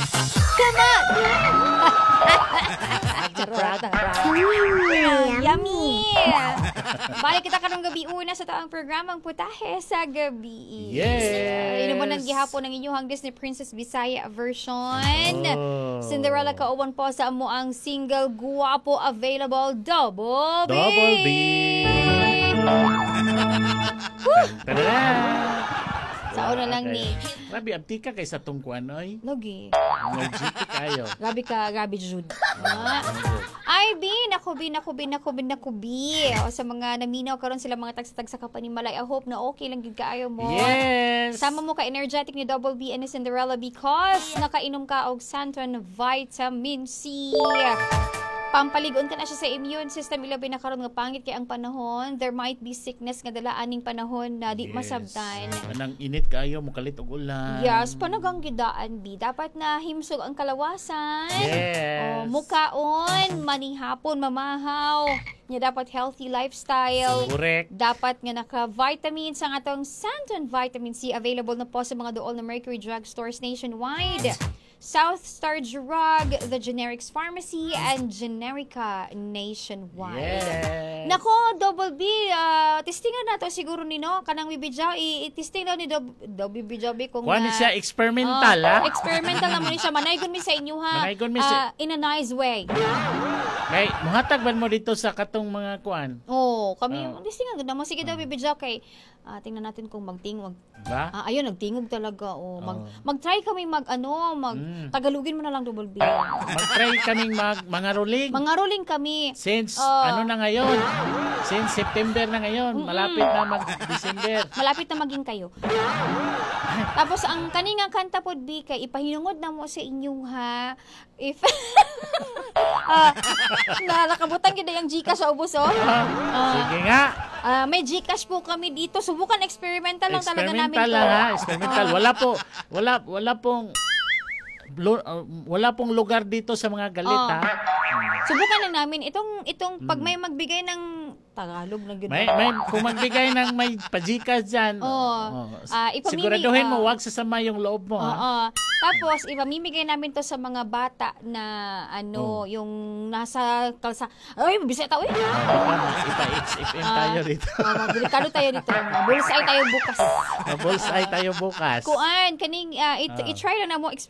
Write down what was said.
Come on! Charot. Yummy! Balik kita karong gabi una sa taang programang Putahe sa Gabi. Yes! Ino mo nang gihapon ng inyong Disney Princess Bisaya version. Cinderella kauban po sa amo ang single Guwapo available Double B. Double B. Tada! Sao na lang ni. Grabe, abti ka kaysa tong kuan, oy. Logi. Nag-GT kayo. Grabe Jude. Ay, nakubi. O, sa mga naminaw karon sila mga tagsa-tag sa kapanimalay. I hope na okay lang gid kaayo mo. Yes! Sama mo ka energetic ni Double B and ni Cinderella because nakainom ka og Santon Vitamin C. Pampaligon ka na siya sa immune system. Ilabi na karon nga pangit kay ang panahon. There might be sickness nga dala aning panahon na di masabtan. Anang init kayo, mukalit og ulan. Yes, panagang gidaan B. Dapat na himsog ang kalawasan. Yes. Mukaon, manihapon, mamahaw. Nya dapat healthy lifestyle. Correct. Dapat nga naka-vitamins ang atong Santon Vitamin C. Available na po sa mga dool na Mercury Drug Stores nationwide. South Star Drug, the Generics Pharmacy, and Generica nationwide. Yes. Nako, Double B, testingan na to siguro ni no, kanang bibidyaw, i-testing daw ni Double Bibidyaw kung Kuan siya experimental, ha? experimental naman ni siya. Manaygon mi sa inyo, ha? Manaygon mi sa- in a nice way. Kay, muhatag man mo dito sa katong mga kuan. Oh, kami, testingan gud naman. Sige daw, bibidyaw kay, tingnan natin kung magtingog. Ba? Ayun, nagtingog talaga. Oh. Mag-try kami Tagalogin mo na lang Double B. Mag-try kaming mangaruling. Mangaruling kami. Since, ano na ngayon? Since September na ngayon. Malapit na mag-December. Malapit na maging kayo. Tapos, ang kaningang kanta po, B, kay ipahinungod na mo sa inyong, ha? If... nakabutan kita yung Gcash sa ubos, oh. Sige nga. May Gcash po kami dito. Subukan, experimental lang talaga namin Experimental to. lang, ha? Experimental. Wala pong lugar dito sa mga galit, ha? Subukan lang namin. Itong pag may magbigay ng Tagalog na gano'n. May kung magbigay ng may pajikas dyan, siguraduhin mo, wag sasama yung loob mo, ha? Tapos, ipamimigay namin to sa mga bata na, yung nasa kalsa. Ay, mabisa tao eh. Ipa-HFM tayo dito. Delikado tayo dito. Bullseye tayo bukas. Bullseye tayo bukas. Kuan, kaning, i-try na mo